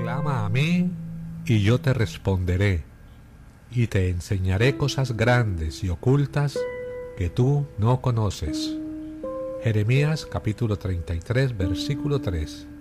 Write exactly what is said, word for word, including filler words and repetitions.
Clama a mí y yo te responderé, y te enseñaré cosas grandes y ocultas que tú no conoces. Jeremías capítulo treinta y tres, versículo tres.